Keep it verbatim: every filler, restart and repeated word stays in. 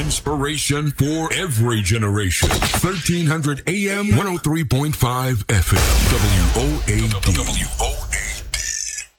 Inspiration for every generation. thirteen hundred A M, one oh three point five F M. W